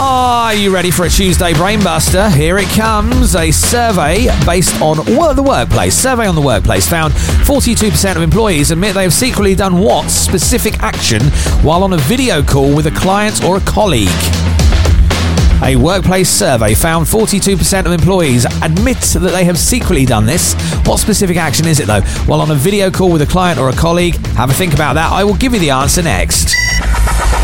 Are you ready for a Tuesday Brainbuster? Here it comes. A survey based on the workplace. Survey on the workplace found 42% of employees admit they have secretly done what specific action while on a video call with a client or a colleague. A workplace survey found 42% of employees admit that they have secretly done this. What specific action is it, though? While on a video call with a client or a colleague? Have a think about that. I will give you the answer next.